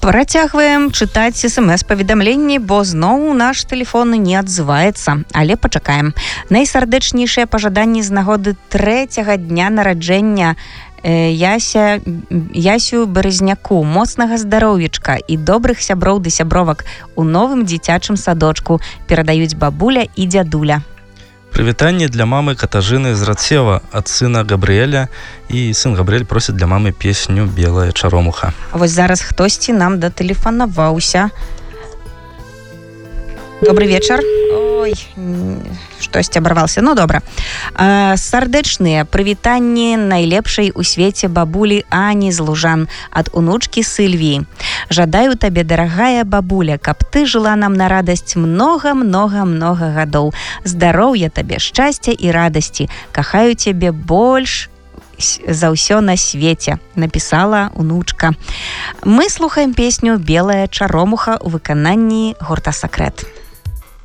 Працягваем чытаць смс-паведамленні, бо зноў наш тэлефон не адзываецца, але пачакаем. Найсардэчнейшыя пажаданні з нагоды 3-го дня нараджэння Ясю Березняку, моцнага здароўечка і добрых сяброў ды сябровак у новым дзіцячым садочку перадаюць бабуля і дзядуля. Прывітанне для мамы Катажыны з Рацева ад сына Габрыэля, і сын Габрыэль просіць для мамы песню «Белая чаромуха». Вось зараз хтосьці нам датэлефанаваўся. Добрый вечар. Ой, штосьці абарваўся. Ну, добра. Сардэчныя прывітанні найлепшай у свеце бабулі Ані з Лужан ад унучкі Сыльвіі. Жадаю табе, дарагая бабуля, каб ты жыла нам на радасць многа-многа-многа гадоў. Здароўя табе, шчасця і радасці. Кахаю цябе больш за ўсё на свеце, напісала унучка. Мы слухаем песню «Белая чаромуха» у выкананні гурта «Сакрэт».